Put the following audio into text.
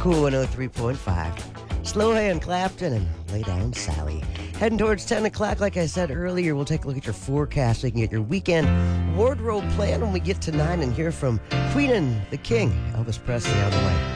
Cool 103.5. Slow hand Clapton and Lay Down Sally. Heading towards 10 o'clock, like I said earlier, we'll take a look at your forecast so you can get your weekend wardrobe plan when we get to 9 and hear from Queen and the King, Elvis Presley, on the way.